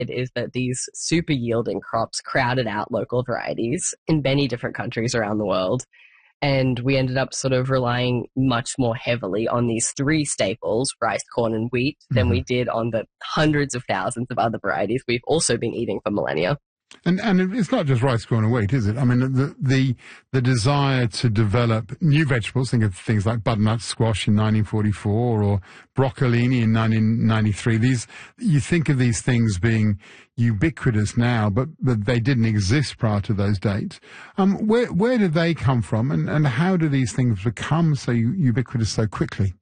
is that these super yielding crops crowded out local varieties in many different countries around the world. And we ended up sort of relying much more heavily on these three staples, rice, corn, and wheat, than we did on the hundreds of thousands of other varieties we've also been eating for millennia. And it's not just rice, corn, and wheat, is it? I mean, the desire to develop new vegetables, think of things like butternut squash in 1944 or broccolini in 1993. You think of these things being ubiquitous now, but they didn't exist prior to those dates. Where did they come from, and how do these things become so ubiquitous so quickly?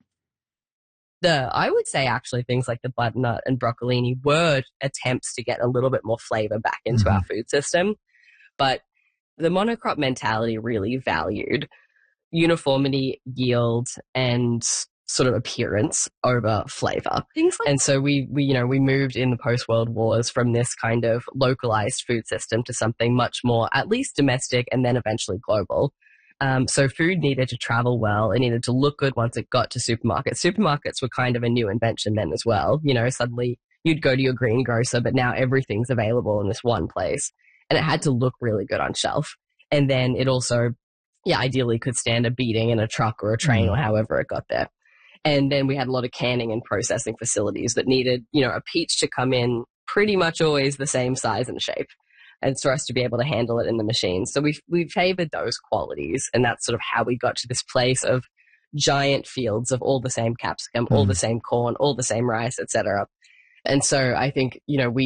I would say actually things like the butternut and broccolini were attempts to get a little bit more flavor back into our food system. But the monocrop mentality really valued uniformity, yield, and sort of appearance over flavor. And so we moved in the post-World Wars from this kind of localized food system to something much more at least domestic and then eventually global. So food needed to travel well. It needed to look good once it got to supermarkets. Supermarkets were kind of a new invention then as well. You know, suddenly you'd go to your greengrocer, but now everything's available in this one place. And it had to look really good on shelf. And then it also, ideally could stand a beating in a truck or a train or however it got there. And then we had a lot of canning and processing facilities that needed, a peach to come in pretty much always the same size and shape, and for us to be able to handle it in the machine. So we favored those qualities, and that's sort of how we got to this place of giant fields of all the same capsicum, all the same corn, all the same rice, etc. And so I think,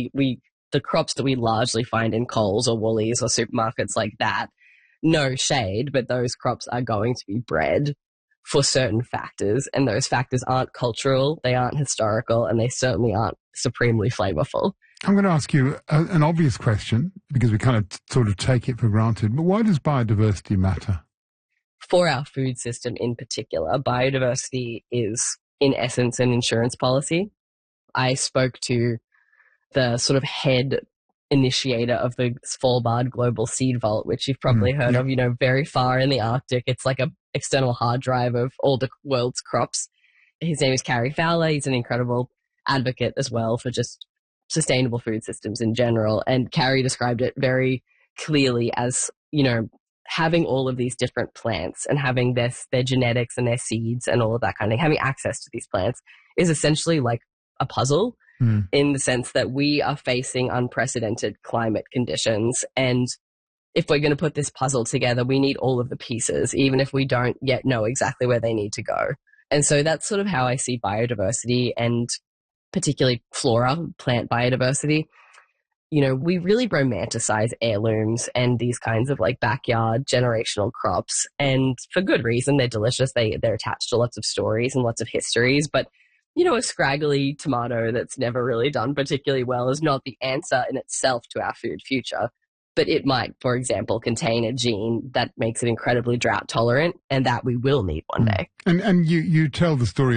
the crops that we largely find in Coles or Woolies or supermarkets like that, no shade, but those crops are going to be bred for certain factors, and those factors aren't cultural, they aren't historical, and they certainly aren't supremely flavorful. I'm going to ask you an obvious question, because we kind of sort of take it for granted, but why does biodiversity matter? For our food system in particular, biodiversity is, in essence, an insurance policy. I spoke to the sort of head initiator of the Svalbard Global Seed Vault, which you've probably heard of, very far in the Arctic. It's like an external hard drive of all the world's crops. His name is Carey Fowler. He's an incredible advocate as well for just sustainable food systems in general. And Carey described it very clearly as, having all of these different plants and having their genetics and their seeds and all of that kind of thing, having access to these plants is essentially like a puzzle in the sense that we are facing unprecedented climate conditions. And if we're going to put this puzzle together, we need all of the pieces, even if we don't yet know exactly where they need to go. And so that's sort of how I see biodiversity, and particularly flora, plant biodiversity. We really romanticize heirlooms and these kinds of like backyard generational crops. And for good reason, they're delicious. They're attached to lots of stories and lots of histories. But, a scraggly tomato that's never really done particularly well is not the answer in itself to our food future. But it might, for example, contain a gene that makes it incredibly drought tolerant, and that we will need one day. And you tell the story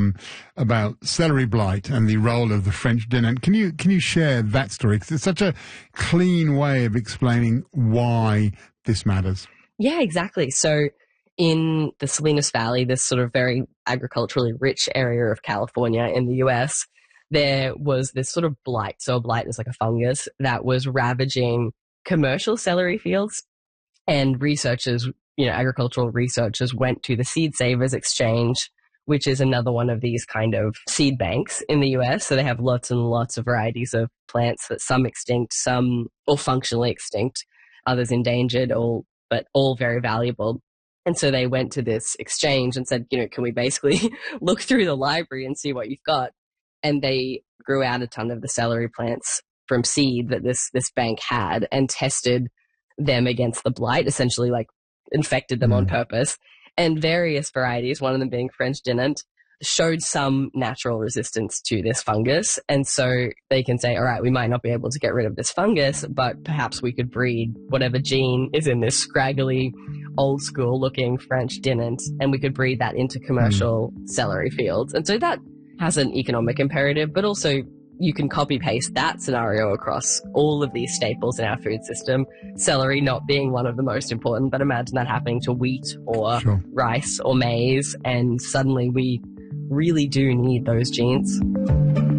about celery blight and the role of the French dinner. Can you share that story? Because it's such a clean way of explaining why this matters. Yeah, exactly. So in the Salinas Valley, this sort of very agriculturally rich area of California in the US, there was this sort of blight. So a blight is like a fungus that was ravaging commercial celery fields, and researchers, agricultural researchers went to the Seed Savers Exchange, which is another one of these kind of seed banks in the US. So they have lots and lots of varieties of plants, that some extinct, some or functionally extinct, others endangered, but all very valuable. And so they went to this exchange and said, can we basically look through the library and see what you've got? And they grew out a ton of the celery plants from seed that this bank had, and tested them against the blight, essentially like infected them on purpose. And various varieties, one of them being French Dinant, showed some natural resistance to this fungus. And so they can say, all right, we might not be able to get rid of this fungus, but perhaps we could breed whatever gene is in this scraggly, old school looking French Dinant, and we could breed that into commercial celery fields. And so that has an economic imperative, but also you can copy paste that scenario across all of these staples in our food system. Celery not being one of the most important, but imagine that happening to wheat or rice or maize, and suddenly we really do need those genes.